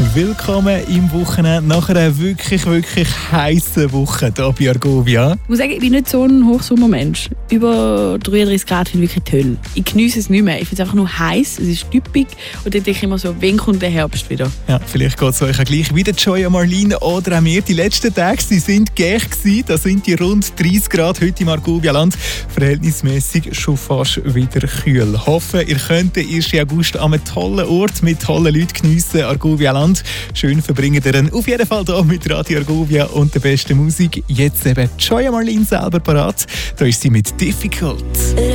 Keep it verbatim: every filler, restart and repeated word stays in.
willkommen im Wochenende nach einer wirklich, wirklich heißen Woche hier bei Argovia. Ich muss sagen, ich bin nicht so ein Hochsommermensch. Über dreiunddreißig Grad finde ich wirklich toll. Ich genieße es nicht mehr. Ich finde es einfach nur heiß, es ist typisch und dann denke ich immer so, wann kommt der Herbst wieder? Ja, vielleicht geht es euch ja gleich wie der Joya Marlene oder auch mir. Die letzten Tage sie sind gäch gewesen. Da sind die rund dreißig Grad heute im Argovia-Land verhältnismäßig schon fast wieder kühl. Hoffen, ihr könnt den ersten August an einem tollen Ort mit tollen Leuten geniessen. Argovia-Land. Schön verbringen ihr dann auf jeden Fall hier mit Radio Argovia und der besten Musik. Jetzt eben Joya Marlene selber parat. Da ist sie mit Difficult.